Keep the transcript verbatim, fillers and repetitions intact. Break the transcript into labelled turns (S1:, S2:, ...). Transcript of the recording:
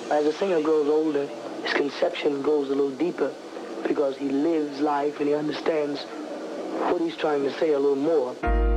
S1: As a singer grows older, his conception goes a little deeper because he lives life and he understands what he's trying to say a little more.